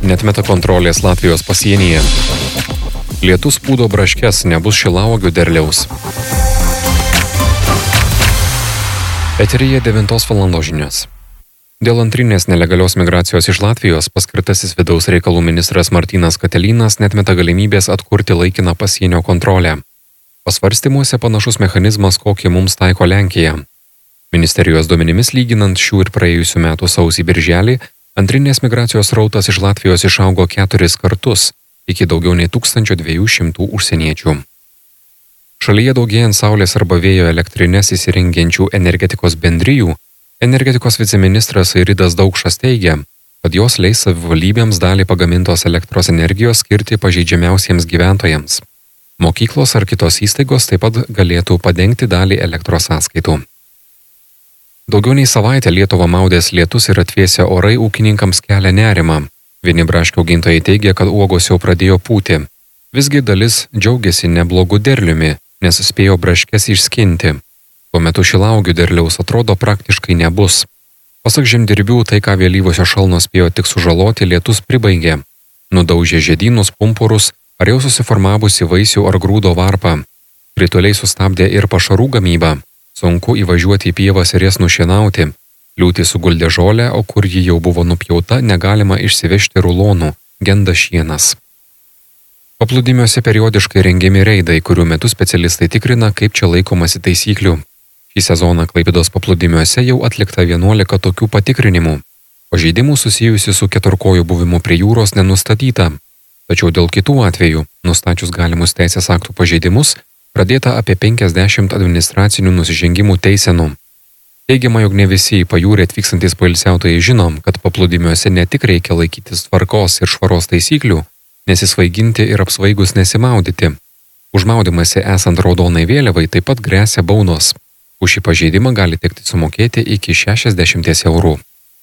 Neatmeta kontrolės Latvijos pasienyje. Lietus pūdo braškes, nebus šilauogių derliaus. Eteryje 9 valandos žinios. Dėl antrinės nelegalios migracijos iš Latvijos paskirtasis vidaus reikalų ministras Martynas Katelynas neatmeta galimybės atkurti laikiną pasienio kontrolę. Pasvarstymuose panašus mechanizmas, kokį mums taiko Lenkija. Ministerijos duomenimis lyginant šių ir praėjusių metų sausį-birželį, antrinės migracijos srautas iš Latvijos išaugo 4 kartus, iki daugiau nei 1200 užsieniečių. Šalyje daugėjant saulės arba vėjo elektrinės įsirengiančių energetikos bendrijų, energetikos viceministras Airidas Daukšas teigia, kad jos leis savivaldybėms dalį pagamintos elektros energijos skirti pažeidžiamiausiems gyventojams. Mokyklos ar kitos įstaigos taip pat galėtų padengti dalį elektros sąskaitų. Daugiau nei savaitę Lietuvą maudęs lietus ir atvėsę orai ūkininkams kelia nerimą. Vieni braškių augintojai teigia, kad uogos jau pradėjo pūti. Visgi dalis džiaugiasi neblogų derliumi, nes spėjo braškes išskinti. Tuo metu šilauogių derliaus atrodo praktiškai nebus. Pasak žemdirbių, tai ką vėlyvosios šalnos spėjo tik sužaloti, lietus pribaigė. Nudaužė žiedynus, pumpurus ar jau susiformavusi vaisių ar grūdo varpą. Krituliai sustabdė ir pašarų gamybą. Sunku įvažiuoti į pievas ir jas nušienauti. Liūtį suguldė žolę, o kur ji jau buvo nupjauta, negalima išsivežti rulonų, genda šienas. Paplūdimiuose periodiškai rengiami reidai, kurių metu specialistai tikrina, kaip čia laikomasi taisyklių. Šį sezoną Klaipėdos paplūdimiuose jau atlikta 11 tokių patikrinimų. Pažeidimų susijusių su keturkojų buvimu prie jūros nenustatyta. Tačiau dėl kitų atvejų, nustačius galimus teisės aktų pažeidimus, pradėta apie 50 administracinių nusižengimų teisenų. Teigiama, jog ne visi į pajūrį atvykstantys poilsiautojai žinom, kad paplūdimiuose ne tik reikia laikytis tvarkos ir švaros taisyklių, nesisvaiginti ir apsvaigus nesimaudyti. Už maudymąsi esant raudonai vėliavai taip pat gresia baudos. Už šį pažeidimą gali tekti sumokėti iki 60 eurų.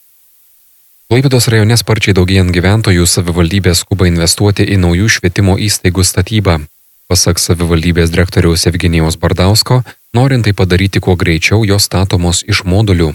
Klaipėdos rajone sparčiai daugėjant gyventojų, savivaldybė skuba investuoti į naujų švietimo įstaigų statybą. Pasak savivaldybės direktoriaus Evgenijaus Bardausko, norint tai padaryti kuo greičiau, jos statomos iš modulių.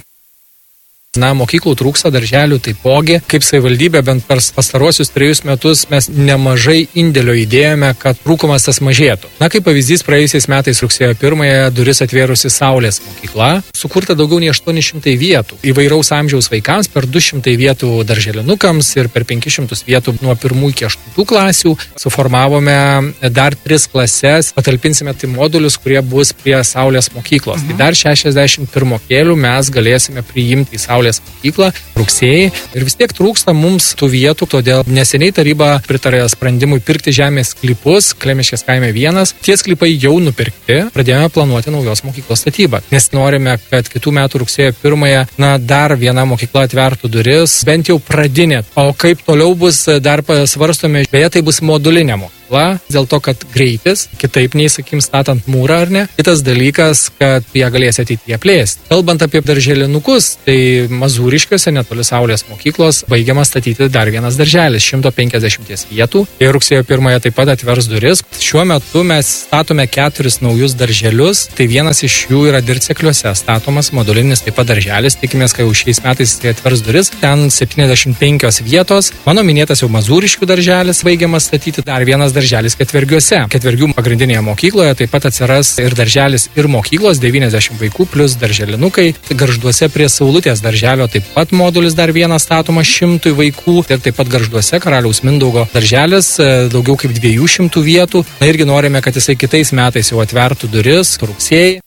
Mokyklų trūksta, darželių taipogi. Kaip savivaldybė bent per pastaruosius 3 metus mes nemažai indėlio įdėjome, kad trūkumas tas mažėtų. Kaip pavyzdys, praėjusiais metais rugsėjo 1 duris atvėrusi Saulės mokykla. Sukurta daugiau nei 800 vietų. Įvairaus amžiaus vaikams per 200 vietų darželinukams ir per 500 vietų nuo 1 iki 8 klasių. Suformavome dar 3 klases, patalpinsime tai modulius, kurie bus prie Saulės mokyklos. Tai dar 61 mokėlių mes galėsime priimti į Saulės mokyklą rugsėjį ir vis tiek trūksta mums tų vietų, todėl neseniai taryba pritarė sprendimui pirkti žemės sklypus Klemiškės kaime 1. Tie sklypai jau nupirkti, pradėjome planuoti naujos mokyklos statybą, nes norime, kad kitų metų rugsėjo 1 dar viena mokykla atvertų duris, bent jau pradinė. O kaip toliau bus, dar pasvarstome, beje, tai bus modulinė mokykla. Dėl to, kad greitis, kitaip nei, statant mūrą ar ne. Kitas dalykas, kad jie galės ateityje plėsti. Kalbant apie darželinukus, tai Mazūriškiuose netoli Saulės mokyklos baigiamas statyti dar vienas darželis, 150 vietų. Ir rugsėjo 1 taip pat atvers duris. Šiuo metu mes statome 4 naujus darželius, tai vienas iš jų yra Dircekliuose statomas modulinis taip pat darželis. Tikimės, kad jau šiais metais tai atvers duris. Ten 75 vietos. Mano minėtas jau Mazūriškių darželis baigiamas statyti, dar vienas darželis Ketvergiuose. Ketvergių pagrindinėje mokykloje taip pat atsiras ir darželis, ir mokyklos, 90 vaikų plus darželinukai. Gargžduose prie Saulutės darželio taip pat modulis dar vienas statomas 100 vaikų. Ir taip pat Gargžduose Karaliaus Mindaugo darželis, daugiau kaip 200 vietų. Irgi norime, kad jisai kitais metais jau atvertų duris rugsėjį.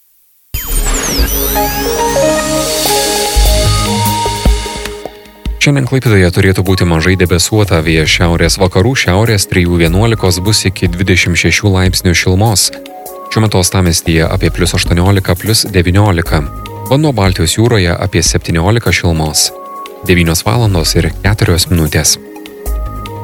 Šiandien Klaipėdoje turėtų būti mažai debesuota, vėjas šiaurės vakarų, šiaurės 3–11 bus iki 26 laipsnių šilumos. Šiuo metu uostamiestyje apie +18, +19. Vanduo Baltijos jūroje apie 17 šilumos. 9 valandos ir 4 minutės.